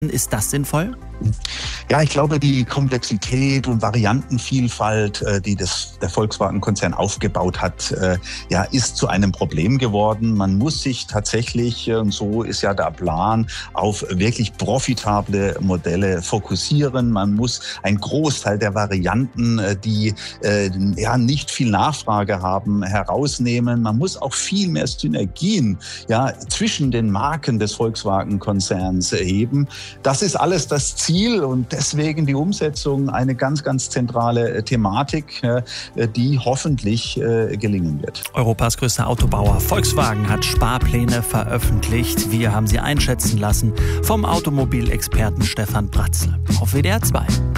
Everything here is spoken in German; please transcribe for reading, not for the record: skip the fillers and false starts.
Ist das sinnvoll? Ja, ich glaube, die Komplexität und Variantenvielfalt, die der Volkswagen-Konzern aufgebaut hat, ist zu einem Problem geworden. Man muss sich tatsächlich, und so ist ja der Plan, auf wirklich profitable Modelle fokussieren. Man muss einen Großteil der Varianten, die nicht viel Nachfrage haben, herausnehmen. Man muss auch viel mehr Synergien zwischen den Marken des Volkswagen-Konzerns heben. Das ist alles das Ziel und deswegen die Umsetzung eine ganz, ganz zentrale Thematik, die hoffentlich gelingen wird. Europas größter Autobauer Volkswagen hat Sparpläne veröffentlicht. Wir haben sie einschätzen lassen vom Automobilexperten Stefan Bratzel auf WDR 2.